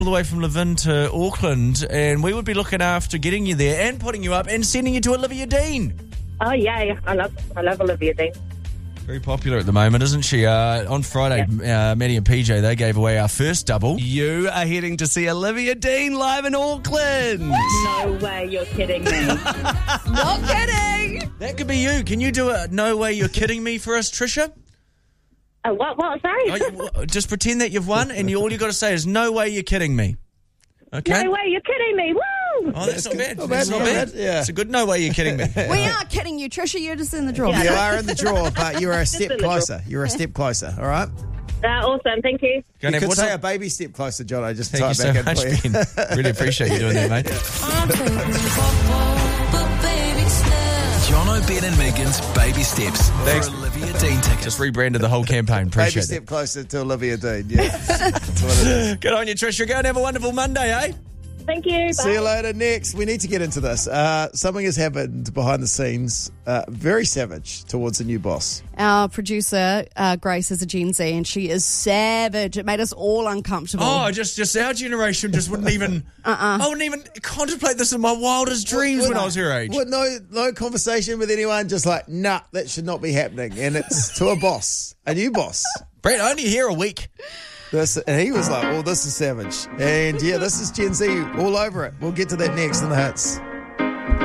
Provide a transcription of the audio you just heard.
all the way from Levin to Auckland, and we would be looking after getting you there and putting you up and sending you to Olivia Dean. Oh, yeah. I love Olivia Dean. Very popular at the moment, isn't she? On Friday, Maddie and PJ, they gave away our first double. You are heading to see Olivia Dean live in Auckland. No way, you're kidding me. Not kidding. That could be you. Can you do a no way you're kidding me for us, Trisha? What? Sorry? Just pretend that you've won, and all you got to say is no way you're kidding me. Okay? No way, you're kidding me. Woo! Oh, that's not bad. Not That's bad, not not bad. bad, yeah. It's a good no way you're kidding me. We are kidding you, Trisha. You're just in the draw. You are in the draw, but you're a step in the draw. closer. You're a step closer, all right? Awesome, thank you. Go You and could what's say up? a baby step closer, Jono. Just Thank you type so back much, in, please. Ben. Really appreciate you doing that, mate. Jono, Ben and Megan's Baby Steps Thanks. for Olivia Dean tickets. Just rebranded the whole campaign. Baby Appreciate step it. closer to Olivia Dean, yeah. That's what it is. Good on you, Trisha. Go and have a wonderful Monday, eh? Thank you. Bye. See you later. Next, we need to get into this. Something has happened behind the scenes, very savage towards the new boss. Our producer, Grace, is a Gen Z, and she is savage. It made us all uncomfortable. Oh, just our generation just wouldn't even... I wouldn't even contemplate this in my wildest dreams when I was her age. What, no conversation with anyone, just like, nah, that should not be happening. And it's to a boss, a new boss. Brett, only here a week. And he was like, oh, this is savage. And yeah, this is Gen Z all over it. We'll get to that next in the hits.